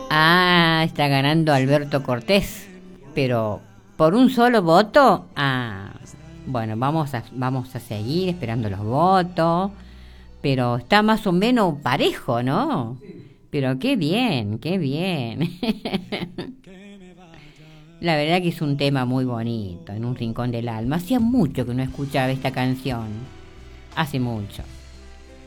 Ah, está ganando Alberto Cortés, pero por un solo voto. Ah, bueno, vamos a seguir esperando los votos, pero está más o menos parejo, ¿no? Pero qué bien, qué bien. La verdad que es un tema muy bonito, en un rincón del alma. Hacía mucho que no escuchaba esta canción, hace mucho.